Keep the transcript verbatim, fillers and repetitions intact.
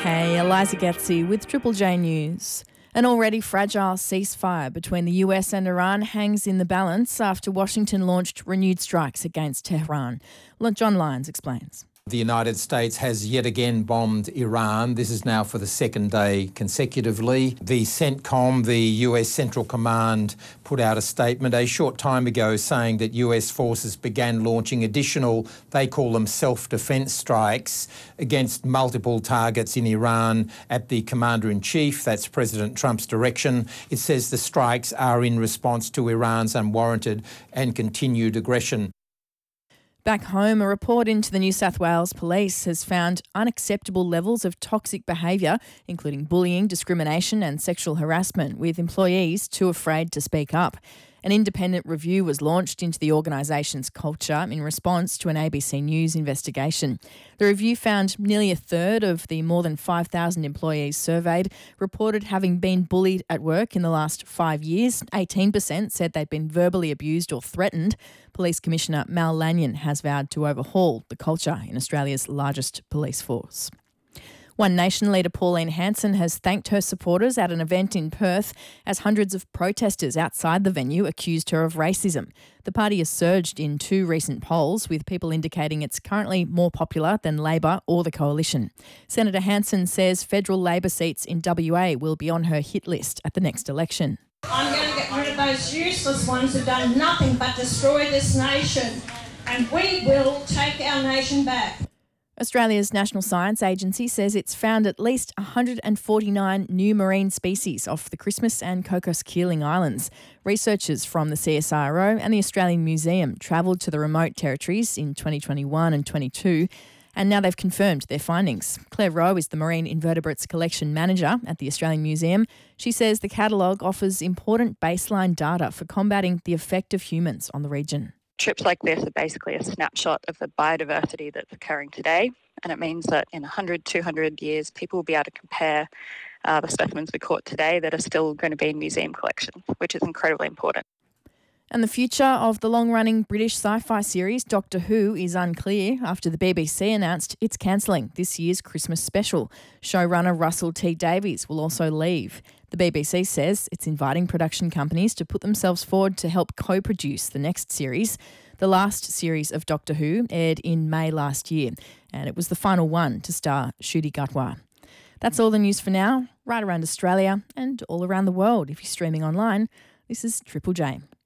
Hey, Eliza Getzi with Triple J News. An already fragile ceasefire between the U S and Iran hangs in the balance after Washington launched renewed strikes against Tehran. John Lyons explains. The United States has yet again bombed Iran. This is now for the second day consecutively. The CENTCOM, the U S Central Command, put out a statement a short time ago saying that U S forces began launching additional, they call them self-defence strikes, against multiple targets in Iran at the Commander-in-Chief. That's President Trump's direction. It says the strikes are in response to Iran's unwarranted and continued aggression. Back home, a report into the New South Wales Police has found unacceptable levels of toxic behaviour, including bullying, discrimination and sexual harassment, with employees too afraid to speak up. An independent review was launched into the organisation's culture in response to an A B C News investigation. The review found nearly a third of the more than five thousand employees surveyed reported having been bullied at work in the last five years. eighteen percent said they'd been verbally abused or threatened. Police Commissioner Mal Lanyon has vowed to overhaul the culture in Australia's largest police force. One Nation leader Pauline Hanson has thanked her supporters at an event in Perth as hundreds of protesters outside the venue accused her of racism. The party has surged in two recent polls, with people indicating it's currently more popular than Labor or the Coalition. Senator Hanson says federal Labor seats in W A will be on her hit list at the next election. I'm going to get rid of those useless ones who've done nothing but destroy this nation, and we will take our nation back. Australia's National Science Agency says it's found at least one hundred forty-nine new marine species off the Christmas and Cocos Keeling Islands. Researchers from the C S I R O and the Australian Museum travelled to the remote territories in twenty twenty-one and twenty-two, and now they've confirmed their findings. Claire Rowe is the Marine Invertebrates Collection Manager at the Australian Museum. She says the catalogue offers important baseline data for combating the effect of humans on the region. Trips like this are basically a snapshot of the biodiversity that's occurring today, and it means that in one hundred, two hundred years, people will be able to compare uh, the specimens we caught today that are still going to be in museum collections, which is incredibly important. And the future of the long-running British sci-fi series Doctor Who is unclear after the B B C announced it's cancelling this year's Christmas special. Showrunner Russell T Davies will also leave. The B B C says it's inviting production companies to put themselves forward to help co-produce the next series. The last series of Doctor Who aired in May last year, and it was the final one to star Ncuti Gatwa. That's all the news for now, right around Australia and all around the world. If you're streaming online, this is Triple J.